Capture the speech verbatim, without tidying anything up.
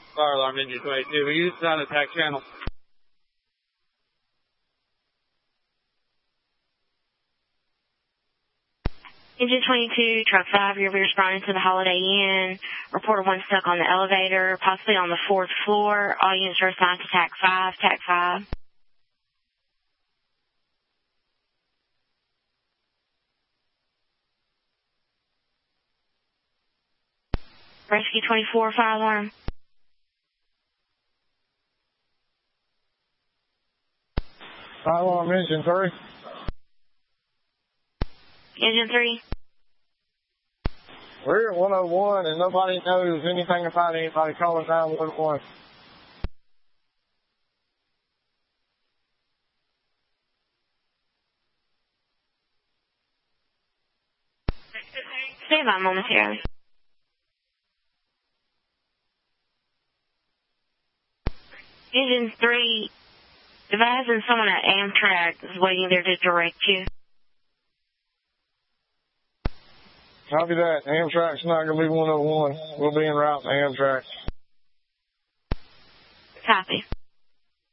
Fire alarm engine twenty-two. We use it on attack channel. Engine twenty-two, truck five, you're responding to the Holiday Inn. Report of one stuck on the elevator, possibly on the fourth floor. All units are assigned to TAC five, TAC five. Rescue twenty-four, fire alarm. Fire alarm engine three. Engine three. We're at one oh one and nobody knows anything about anybody calling nine one one. Stand by momentarily. Engine three, advising someone at Amtrak is waiting there to direct you. Copy that. Amtrak's not going to be one oh one. We'll be en route to Amtrak. Copy.